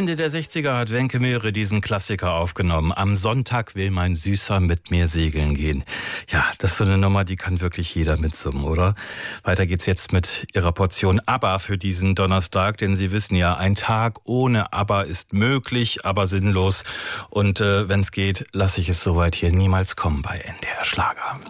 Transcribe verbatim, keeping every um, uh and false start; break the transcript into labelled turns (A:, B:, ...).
A: Ende der sechziger hat Wenke Meere diesen Klassiker aufgenommen. Am Sonntag will mein Süßer mit mir segeln gehen. Ja, das ist so eine Nummer, die kann wirklich jeder mitsummen, oder? Weiter geht's jetzt mit ihrer Portion ABBA für diesen Donnerstag, denn Sie wissen ja, ein Tag ohne ABBA ist möglich, aber sinnlos. Und äh, wenn es geht, lasse ich es soweit hier niemals kommen bei N D R Schlager.